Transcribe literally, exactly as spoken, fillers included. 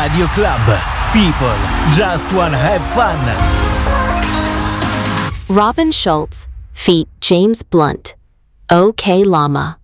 Radio Club. People just wanna have fun. Robin Schultz feat. James Blunt. OK Llama.